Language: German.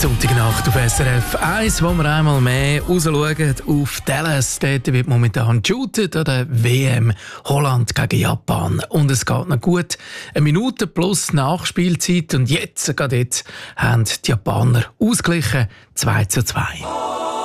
Sonntagnacht auf SRF 1, wo wir einmal mehr rausschauen auf Dallas. Dort wird momentan geshootet an der WM Holland gegen Japan. Und es geht noch gut 1 Minute plus Nachspielzeit. Und jetzt, gerade jetzt, haben die Japaner ausgeglichen 2:2.